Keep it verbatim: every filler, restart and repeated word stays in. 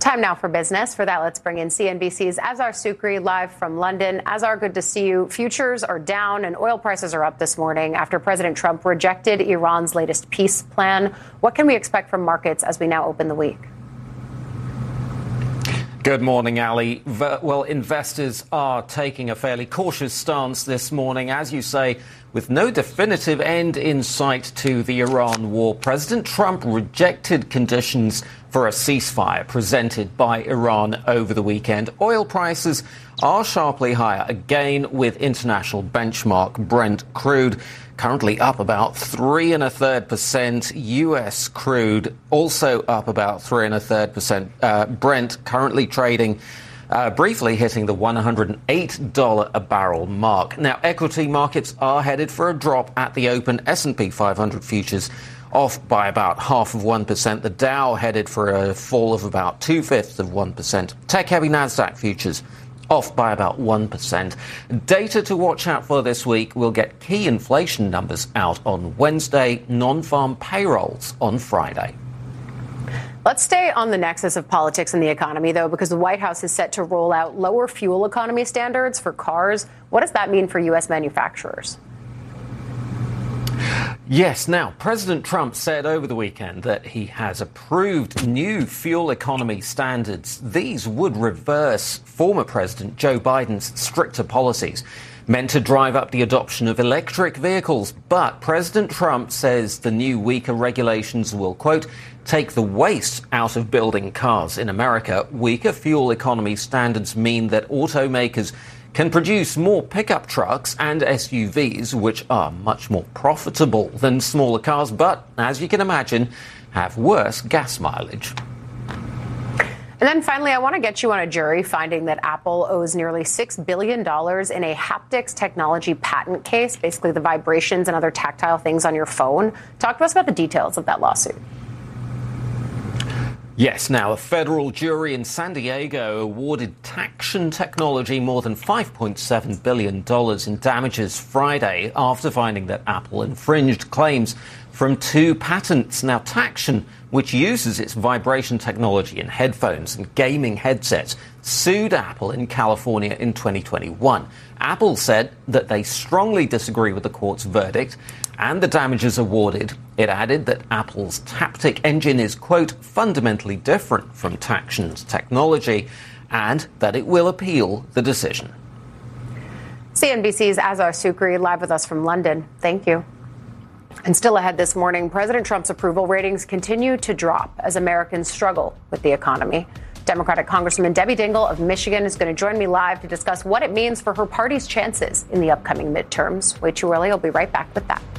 Time now for business. For that, let's bring in C N B C's Azhar Sukri live from London. Azhar, good to see you. Futures are down and oil prices are up this morning after President Trump rejected Iran's latest peace plan. What can we expect from markets as we now open the week? Good morning, Ali. Well, investors are taking a fairly cautious stance this morning, as you say, with no definitive end in sight to the Iran war. President Trump rejected conditions for a ceasefire presented by Iran over the weekend. Oil prices are sharply higher, again with international benchmark Brent crude currently up about three and a third percent. U S crude also up about three and a third percent. Uh, Brent currently trading Uh, briefly hitting the one hundred eight dollars a barrel mark. Now, equity markets are headed for a drop at the open. S and P five hundred futures off by about half of one percent. The Dow headed for a fall of about two-fifths of one percent. Tech-heavy Nasdaq futures off by about one percent. Data to watch out for this week. We'll get key inflation numbers out on Wednesday, non-farm payrolls on Friday. Let's stay on the nexus of politics and the economy, though, because the White House is set to roll out lower fuel economy standards for cars. What does that mean for U S manufacturers? Yes. Now, President Trump said over the weekend that he has approved new fuel economy standards. These would reverse former President Joe Biden's stricter policies meant to drive up the adoption of electric vehicles. But President Trump says the new weaker regulations will, quote, take the waste out of building cars in America. Weaker fuel economy standards mean that automakers can produce more pickup trucks and S U Vs, which are much more profitable than smaller cars, but, as you can imagine, have worse gas mileage. And then finally, I want to get you on a jury finding that Apple owes nearly six billion dollars in a haptics technology patent case, basically the vibrations and other tactile things on your phone. Talk to us about the details of that lawsuit. Yes, now a federal jury in San Diego awarded Taction Technology more than five point seven billion dollars in damages Friday after finding that Apple infringed claims from two patents. Now, Taction, which uses its vibration technology in headphones and gaming headsets, sued Apple in California in twenty twenty-one. Apple said that they strongly disagree with the court's verdict and the damages awarded. It added that Apple's Taptic engine is, quote, fundamentally different from Taction's technology, and that it will appeal the decision. C N B C's Azhar Sukri live with us from London. Thank you. And still ahead this morning, President Trump's approval ratings continue to drop as Americans struggle with the economy. Democratic Congresswoman Debbie Dingell of Michigan is going to join me live to discuss what it means for her party's chances in the upcoming midterms. Way too early. I'll be right back with that.